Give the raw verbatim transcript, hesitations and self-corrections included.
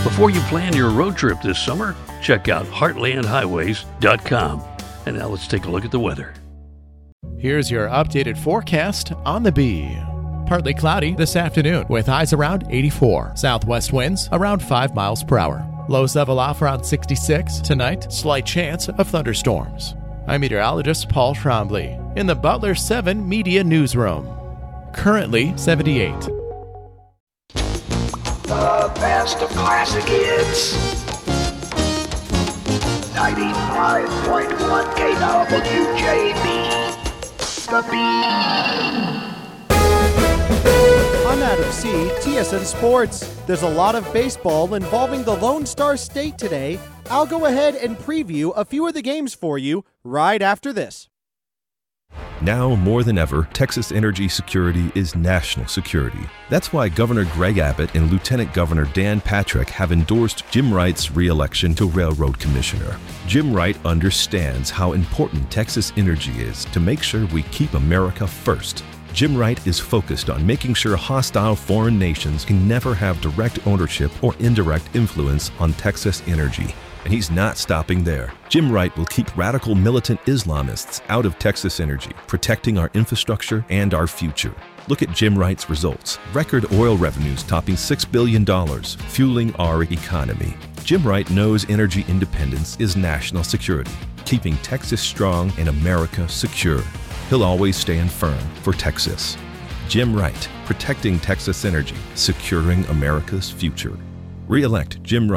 Before you plan your road trip this summer, check out heartland highways dot com. And now let's take a look at the weather. Here's your updated forecast on the Bee. Partly cloudy this afternoon with highs around eighty-four. Southwest winds around five miles per hour. Lows level off around sixty-six. Tonight, slight chance of thunderstorms. I'm meteorologist Paul Trombley in the Butler seven Media Newsroom. Currently seventy-eight. The best of classic hits. ninety-five point one K W J B. The Bee. I'm Adam C., T S N Sports. There's a lot of baseball involving the Lone Star State today. I'll go ahead and preview a few of the games for you right after this. Now more than ever, Texas energy security is national security. That's why Governor Greg Abbott and Lieutenant Governor Dan Patrick have endorsed Jim Wright's re-election to Railroad Commissioner. Jim Wright understands how important Texas energy is to make sure we keep America first. Jim Wright is focused on making sure hostile foreign nations can never have direct ownership or indirect influence on Texas energy. And he's not stopping there. Jim Wright will keep radical militant Islamists out of Texas energy, protecting our infrastructure and our future. Look at Jim Wright's results. Record oil revenues topping six billion dollars, fueling our economy. Jim Wright knows energy independence is national security, keeping Texas strong and America secure. He'll always stand firm for Texas. Jim Wright, protecting Texas energy, securing America's future. Re-elect Jim Wright